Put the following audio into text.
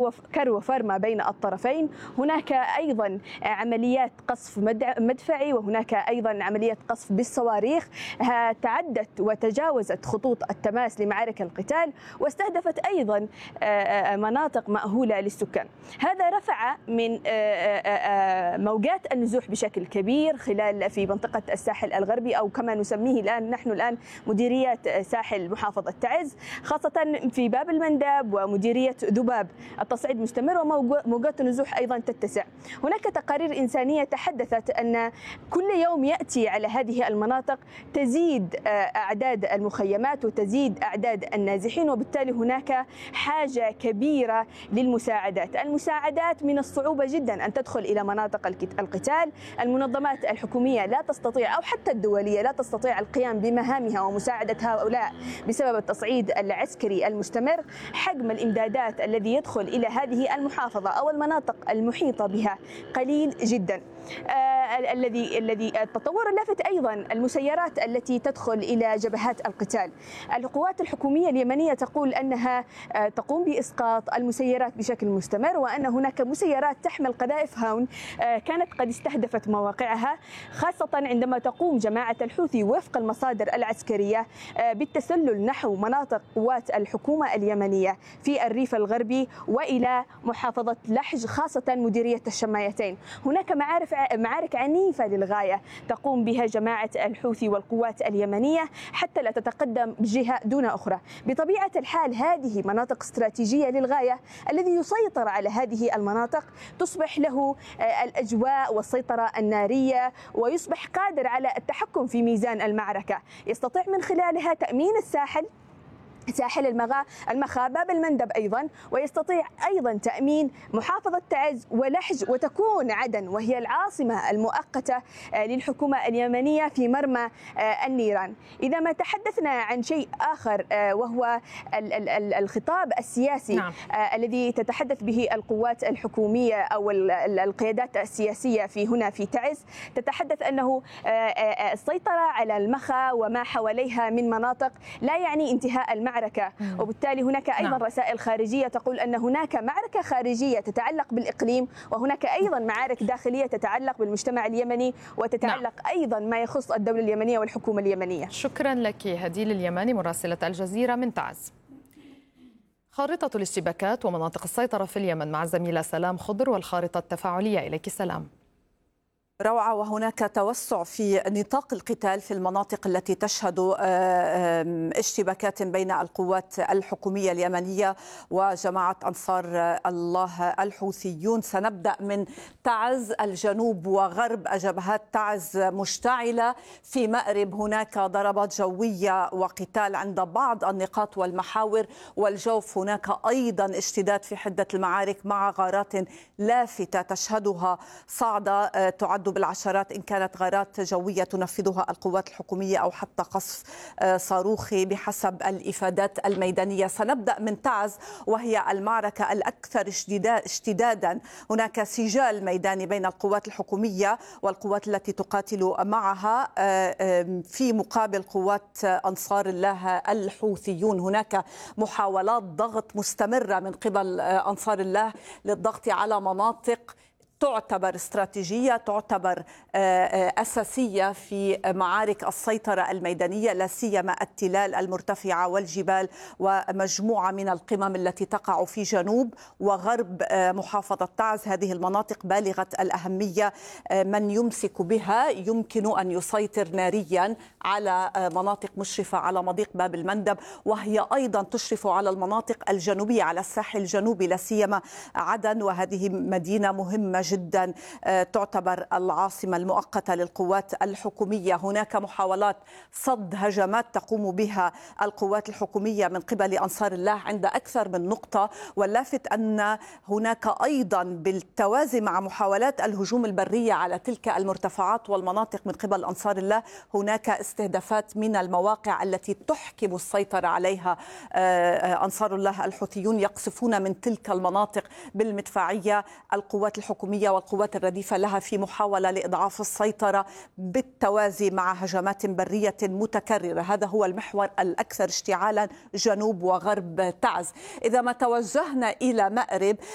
كروفر ما بين الطرفين. هناك أيضا عمليات قصف مدفعي، وهناك أيضا عمليات قصف بالصواريخ تعدت وتجاوزت خطوط التماس لمعارك القتال، واستهدفت أيضا مناطق مأهولة للسكان. هذا رفع من موجات النزوح بشكل كبير في منطقة الساحل الغربي، أو كما نسميه نحن الآن مديريات ساحل محافظة تعز، خاصة في باب المندب ومديرية ذباب. التصعيد مستمر وموجات النزوح أيضا تتسع. هناك تقارير إنسانية تحدثت أن كل يوم يأتي على هذه المناطق تزيد أعداد المخيمات وتزيد أعداد النازحين، وبالتالي هناك حاجة كبيرة للمساعدات. المساعدات من الصعوبة جدا أن تدخل إلى مناطق القتال. المنظمات الحكومية لا تستطيع، أو حتى الدولية لا تستطيع القيام بمهامها ومساعدة هؤلاء بسبب التصعيد العسكري المستمر. حجم الإمدادات الذي يدخل إلى هذه المحافظة أو المناطق المحيطة بها قليل جدا. التطور اللافت أيضا المسيرات التي تدخل إلى جبهات القتال. القوات الحكومية اليمنية تقول أنها تقوم بإسقاط المسيرات بشكل مستمر، وأن هناك مسيرات تحمل قذائف هاون كانت قد استهدفت مواقعها، خاصة عندما تقوم جماعة الحوثي وفق المصادر العسكرية بالتسلل نحو مناطق قوات الحكومة اليمنية في الريف الغربي وإلى محافظة لحج، خاصة مديرية الشمايتين. هناك معارك عنيفة للغاية تقوم بها جماعة الحوثي والقوات اليمنية حتى لا تتقدم جهة دون أخرى. بطبيعة الحال هذه مناطق استراتيجية للغاية، الذي يسيطر على هذه المناطق تصبح له الأجواء والسيطرة النارية، ويصبح قادر على التحكم في ميزان المعركة. يستطيع من خلالها تأمين ساحل المخا، باب المندب أيضا، ويستطيع أيضا تأمين محافظة تعز ولحج، وتكون عدن وهي العاصمة المؤقتة للحكومة اليمنية في مرمى النيران. إذا ما تحدثنا عن شيء آخر وهو الخطاب السياسي، نعم. الذي تتحدث به القوات الحكومية أو القيادات السياسية في تعز، تتحدث أنه السيطرة على المخا وما حواليها من مناطق لا يعني انتهاء المعركة، وبالتالي هناك أيضا رسائل خارجية تقول أن هناك معركة خارجية تتعلق بالإقليم، وهناك أيضا معارك داخلية تتعلق بالمجتمع اليمني وتتعلق أيضا ما يخص الدولة اليمنية والحكومة اليمنية. شكرا لك هديل اليماني مراسلة الجزيرة من تعز. خارطة الاشتباكات ومناطق السيطرة في اليمن مع الزميلة سلام خضر والخارطة التفاعلية. إليك سلام. روعة. وهناك توسع في نطاق القتال في المناطق التي تشهد اشتباكات بين القوات الحكومية اليمنية وجماعة أنصار الله الحوثيون. سنبدأ من تعز. الجنوب وغرب جبهات تعز مشتعلة. في مأرب هناك ضربات جوية وقتال عند بعض النقاط والمحاور، والجوف هناك أيضا اشتداد في حدة المعارك مع غارات لافتة تشهدها صعدة تعد بالعشرات إن كانت غارات جوية تنفذها القوات الحكومية أو حتى قصف صاروخي بحسب الإفادات الميدانية. سنبدأ من تعز وهي المعركة الأكثر اشتدادا. هناك سجال ميداني بين القوات الحكومية والقوات التي تقاتل معها في مقابل قوات أنصار الله الحوثيون. هناك محاولات ضغط مستمرة من قبل أنصار الله للضغط على مناطق تعتبر استراتيجية، تعتبر أساسية في معارك السيطرة الميدانية، لا سيما التلال المرتفعة والجبال ومجموعة من القمم التي تقع في جنوب وغرب محافظة تعز. هذه المناطق بالغة الأهمية. من يمسك بها يمكن أن يسيطر ناريا على مناطق مشرفة على مضيق باب المندب، وهي أيضا تشرف على المناطق الجنوبية على الساحل الجنوبي، لا سيما عدن، وهذه مدينة مهمة جدا تعتبر العاصمة المؤقتة للقوات الحكومية. هناك محاولات صد هجمات تقوم بها القوات الحكومية من قبل أنصار الله عند أكثر من نقطة، واللافت أن هناك أيضا بالتوازي مع محاولات الهجوم البرية على تلك المرتفعات والمناطق من قبل أنصار الله هناك استهدافات من المواقع التي تحكم السيطرة عليها أنصار الله الحوثيون. يقصفون من تلك المناطق بالمدفعية القوات الحكومية والقوات الرديفة لها في محاولة لإضعاف السيطرة بالتوازي مع هجمات برية متكررة. هذا هو المحور الأكثر اشتعالا جنوب وغرب تعز. إذا ما توجهنا إلى مأرب